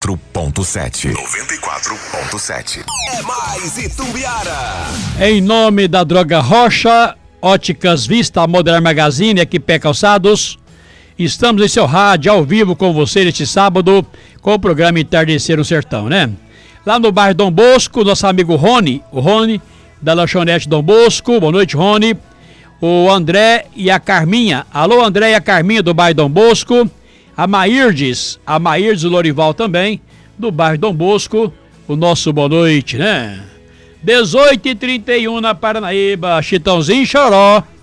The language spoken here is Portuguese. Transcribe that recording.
94.7. 94.7. É mais Itumbiara. Em nome da Droga Rocha, Óticas Vista, Modern Magazine, Equipé Calçados, estamos em seu rádio ao vivo com você neste sábado com o programa Entardecer no Sertão, né? Lá no bairro Dom Bosco, nosso amigo Rony, o Rony da lanchonete Dom Bosco. Boa noite, Rony. O André e a Carminha. Alô, André e a Carminha do bairro Dom Bosco. A Mairdes do Lorival também, do bairro Dom Bosco. O nosso boa noite, né? 18h31 na Paranaíba. Chitãozinho e Choró.